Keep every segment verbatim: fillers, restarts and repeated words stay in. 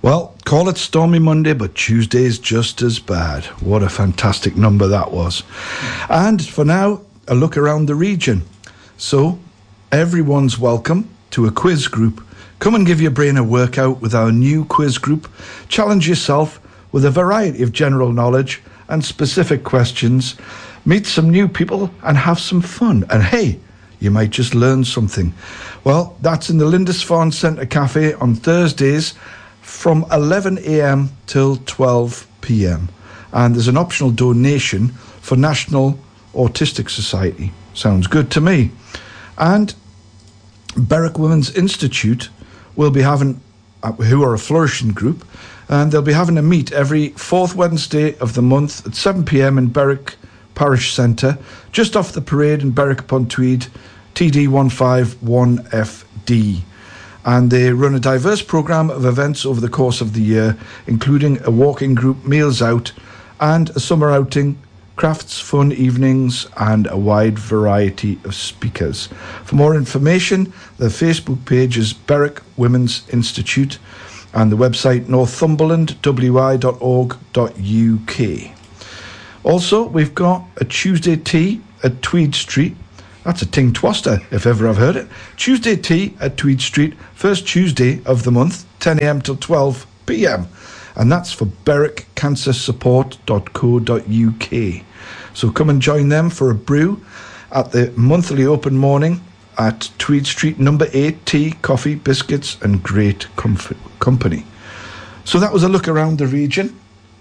Well, call it Stormy Monday, but Tuesday's just as bad. What a fantastic number that was. And for now, a look around the region. So, everyone's welcome to a quiz group. Come and give your brain a workout with our new quiz group. Challenge yourself with a variety of general knowledge and specific questions. Meet some new people and have some fun. And hey, you might just learn something. Well, that's in the Lindisfarne Centre Cafe on Thursdays from eleven a.m. till twelve p.m. And there's an optional donation for National Autistic Society. Sounds good to me. And Berwick Women's Institute will be having, uh, who are a flourishing group, and they'll be having a meet every fourth Wednesday of the month at seven p.m. in Berwick Parish Centre, just off the parade in Berwick upon Tweed, T D one five one F D. And they run a diverse programme of events over the course of the year, including a walking group, meals out, and a summer outing, crafts, fun evenings, and a wide variety of speakers. For more information, the Facebook page is Berwick Women's Institute and the website northumberland w i dot org dot u k. Also, we've got a Tuesday tea at Tweed Street. That's a ting twaster, if ever I've heard it. Tuesday tea at Tweed Street, first Tuesday of the month, ten a.m. till twelve p.m. And that's for berwick cancer support dot co dot u k. So come and join them for a brew at the monthly open morning at Tweed Street, number eight, tea, coffee, biscuits, and great comfort company. So that was a look around the region.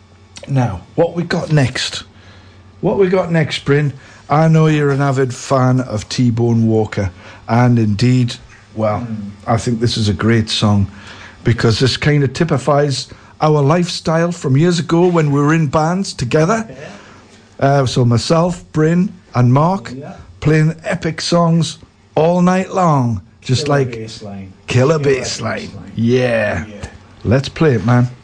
Now, what we got next? What we got next, Bryn? I know you're an avid fan of T-Bone Walker, and indeed, well, mm. I think this is a great song because this kind of typifies our lifestyle from years ago when we were in bands together. Yeah. Uh, so myself, Bryn, and Mark yeah. playing epic songs all night long, just Killer like bass line. Killer, Killer Bass Line. Bass line. Yeah. yeah. Let's play it, man.